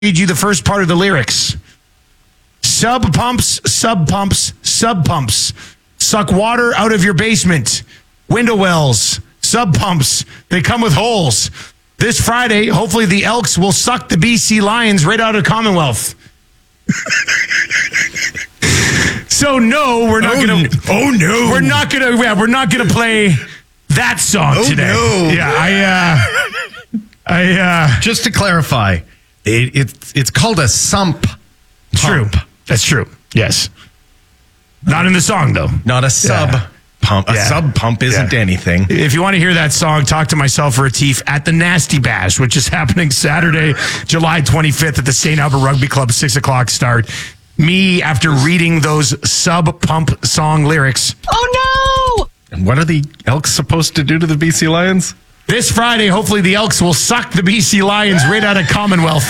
read you the first part of the lyrics. Sub pumps, sub pumps, sub pumps. Suck water out of your basement. Window wells, sub pumps. They come with holes. This Friday, hopefully the Elks will suck the BC Lions right out of Commonwealth. So no, we're not gonna. Oh no, we're not gonna. Yeah, we're not gonna play that song today. No. Yeah, I. Just to clarify, it's called a sump. True. Pump. That's true. Yes. Not in the song though. Not a sub pump. A sub pump isn't anything. If you want to hear that song, talk to myself or Atif at the Nasty Bash, which is happening Saturday, July 25th at the St. Albert Rugby Club, 6:00 start. Me, after reading those sub pump song lyrics. Oh no! And what are the Elks supposed to do to the BC Lions? This Friday, hopefully the Elks will suck the BC Lions right out of Commonwealth.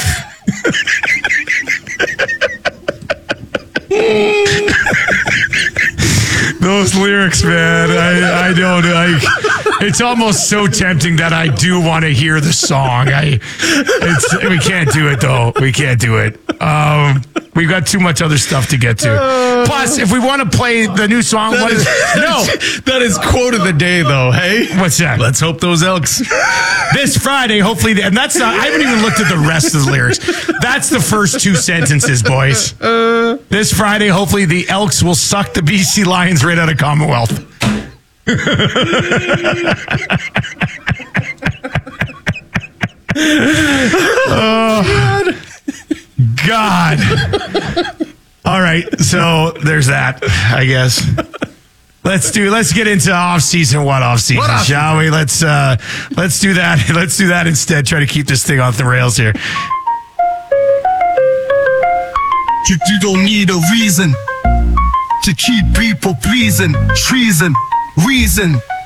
Those lyrics, man, I don't like. It's almost so tempting that I do want to hear the song. We can't do it though. We can't do it. We've got too much other stuff to get to. Plus, if we want to play the new song, that is quote of the day, though. Hey, what's that? Let's hope those Elks this Friday. Hopefully, and that's not. I haven't even looked at the rest of the lyrics. That's the first two sentences, boys. This Friday, hopefully, the Elks will suck the BC Lions right out of Commonwealth. Oh, God. All right, so there's that, I guess. Let's get into off-season, shall we? Let's do that. Let's do that instead. Try to keep this thing off the rails here. You don't need a reason to keep people pleasing. Treason, reason.